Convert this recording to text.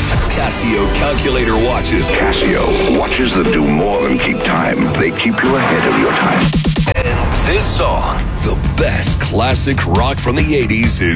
Casio calculator watches. Casio, watches that do more than keep time. They keep you ahead of your time. And this song, the best classic rock from the 80s, is